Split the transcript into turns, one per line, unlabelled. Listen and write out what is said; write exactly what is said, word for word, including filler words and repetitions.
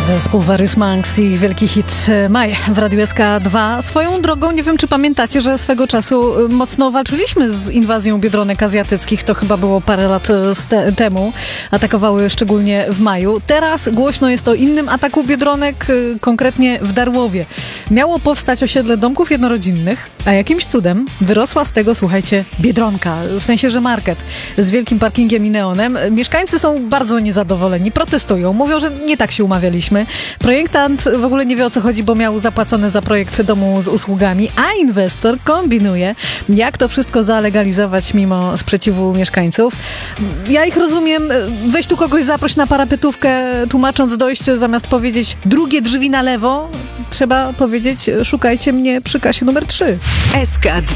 Zespół Various Monks i wielki hit Maj w Radiu S K dwa. Swoją drogą, nie wiem czy pamiętacie, że swego czasu mocno walczyliśmy z inwazją biedronek azjatyckich. To chyba było parę lat te- temu. Atakowały szczególnie w maju. Teraz głośno jest o innym ataku biedronek, konkretnie w Darłowie. Miało powstać osiedle domków jednorodzinnych, a jakimś cudem wyrosła z tego, słuchajcie, biedronka. W sensie, że market z wielkim parkingiem i neonem. Mieszkańcy są bardzo niezadowoleni, protestują. Mówią, że nie tak się umawialiśmy. Projektant w ogóle nie wie, o co chodzi, bo miał zapłacone za projekt domu z usługami, a inwestor kombinuje, jak to wszystko zalegalizować mimo sprzeciwu mieszkańców. Ja ich rozumiem. Weź tu kogoś zaproś na parapetówkę, tłumacząc dojście, zamiast powiedzieć drugie drzwi na lewo, trzeba powiedzieć szukajcie mnie przy kasie numer trzy.
S K dwa.